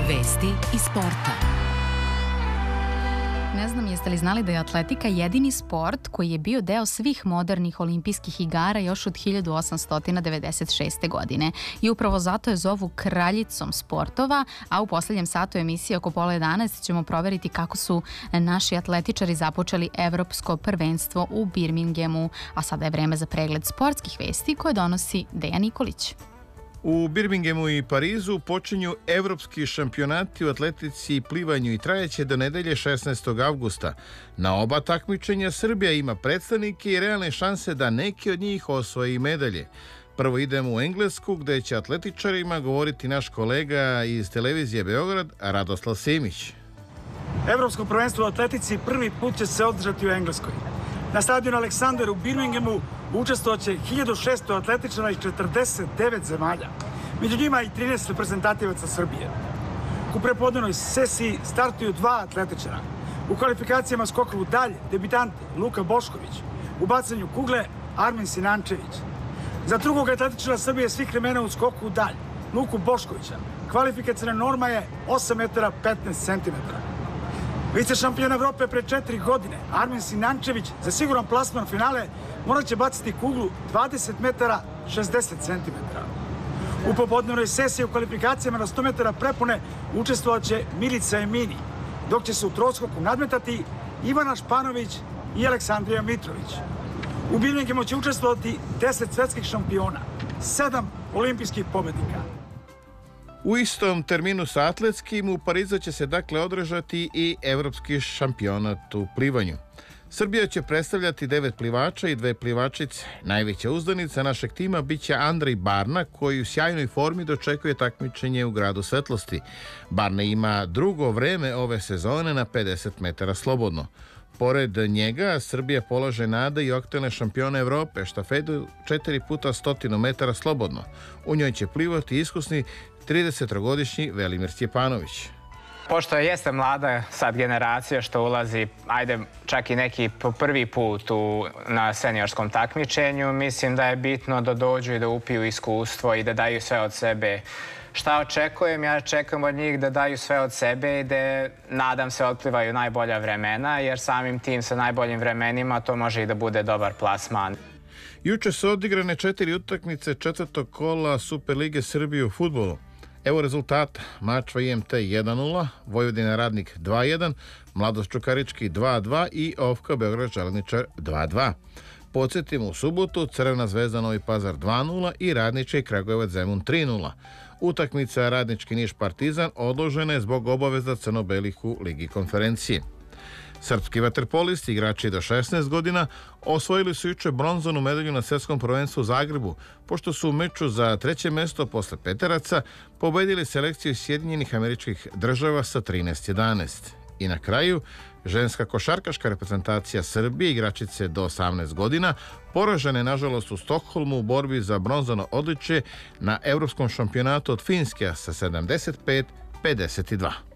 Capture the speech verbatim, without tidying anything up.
Vesti iz sporta. Ne znam jeste li znali da je atletika jedini sport koji je bio deo svih modernih olimpijskih igara još od hiljadu osamsto devedeset šeste. godine. I upravo zato je zovu kraljicom sportova, a u posljednjem satu emisije oko pola jedanaest ćemo proveriti kako su naši atletičari započeli evropsko prvenstvo u Birminghamu. A sada je vreme za pregled sportskih vesti koje donosi Dejan Nikolić. U Birminghamu i Parizu počinju evropski šampionati u atletici i plivanju i trajeće do nedelje šesnaestog avgusta. Na oba takmičenja Srbija ima predstavnike i realne šanse da neki od njih osvoji medalje. Prvo idemo u Englesku, gde će atletičarima govoriti naš kolega iz televizije Beograd, Radoslav Simić. Evropsko prvenstvo u atletici prvi put će se održati u Engleskoj. Na stadionu Aleksandar u Birminghamu učestvovaće hiljadu šesto atletičara iz četrdeset devet zemalja. Među njima i trinaest reprezentativaca Srbije. U prepodnevnoj sesiji startuju dva atletičara. U kvalifikacijama skoka u dalj debitant Luka Bošković. U bacanju kugle Armin Sinančević. Za drugog atletičara Srbije svih vremena u skoku u dalj Luku Boškovića kvalifikacijna norma je osam metara petnaest centimetara. Vice šampion Evrope pre četiri godine, Armin Sinančević, za siguran plasman finale morat će baciti kuglu dvadeset metara šezdeset centimetara. U popodnevnoj sesiji u kvalifikacijama na sto metara prepune učestvovat će Milica Emini, dok će se u troskoku nadmetati Ivana Španović i Aleksandrija Mitrović. U Birminghamu će učestvovati deset svetskih šampiona, sedam olimpijskih pobednika. U istom terminu sa atletskim u Parizu će se dakle održati i evropski šampionat u plivanju. Srbija će predstavljati devet plivača i dve plivačice. Najveća uzdanica našeg tima biće Andrej Barna, koji u sjajnoj formi dočekuje takmičenje u Gradu svetlosti. Barna ima drugo vreme ove sezone na pedeset metara slobodno. Pored njega, Srbija polaže nade i aktuelne šampione Evrope, štafetu četiri puta stotinu metara slobodno. U njoj će plivati iskusni tridesetogodišnji Velimir Stjepanović. Pošto jeste mlada sad generacija što ulazi, ajde čak i neki prvi put u, na seniorskom takmičenju, mislim da je bitno da dođu i da upiju iskustvo i da daju sve od sebe. Šta očekujem? Ja očekujem od njih da daju sve od sebe i da, nadam se, otplivaju najbolja vremena, jer samim tim sa najboljim vremenima to može i da bude dobar plasman. Juče su odigrane četiri utakmice četvrtog kola Superlige Srbije u fudbalu. Evo rezultata: Mačva I M T jedan nula, Vojvodina Radnik dva jedan, Mladost Čukarički dva dva i Ofka Beograd Železničar dva dva. Podsjetimo, u subotu Crvena zvezda Novi Pazar dva nula i Radnički Kragujevac Zemun tri nula. Utakmica Radnički Niš Partizan odložena je zbog obaveza crno-belih u Ligi konferencije. Srpski vaterpolisti, igrači do šesnaest godina, osvojili su juče bronzanu medalju na svetskom prvenstvu u Zagrebu, pošto su u meču za treće mesto posle peteraca pobedili selekciju Sjedinjenih Američkih Država sa trinaest jedanaest. I na kraju, ženska košarkaška reprezentacija Srbije, igračice do osamnaest godina, poražene nažalost u Stokholmu u borbi za bronzano odličje na evropskom šampionatu od Finske sa sedamdeset pet pedeset dva.